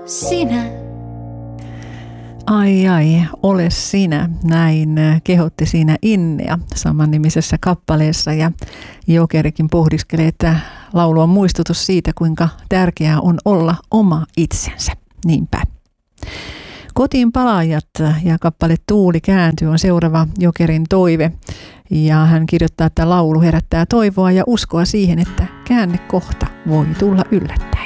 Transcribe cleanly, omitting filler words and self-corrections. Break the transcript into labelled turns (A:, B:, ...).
A: sinä.
B: Ai, ole sinä, näin kehotti siinä Innea samannimisessä kappaleessa, ja Jokerikin pohdiskelee, että laulu on muistutus siitä, kuinka tärkeää on olla oma itsensä. Niinpä. Kotiin palaajat ja kappale Tuuli kääntyy on seuraava Jokerin toive, ja hän kirjoittaa, että laulu herättää toivoa ja uskoa siihen, että käännekohta voi tulla yllättäen.